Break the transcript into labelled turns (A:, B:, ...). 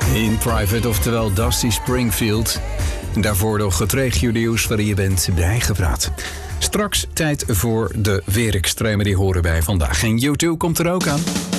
A: In Private, oftewel Dusty Springfield. En daarvoor nog het regionieuws waarin je bent bijgepraat. Straks tijd voor de weerextremen, die horen bij vandaag. En YouTube komt er ook aan.